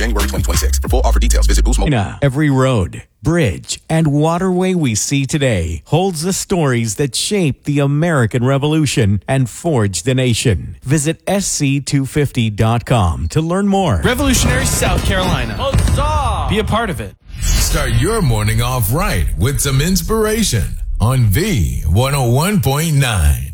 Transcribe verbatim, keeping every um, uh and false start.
January twenty twenty-six. For full offer details, visit boost mobile. Every road, bridge, and waterway we see today holds the stories that shaped the American Revolution and forged the nation. Visit S C two fifty dot com to learn more. Revolutionary South Carolina. Huzzah! Be a part of it. Start your morning off right with some inspiration on V one oh one point nine.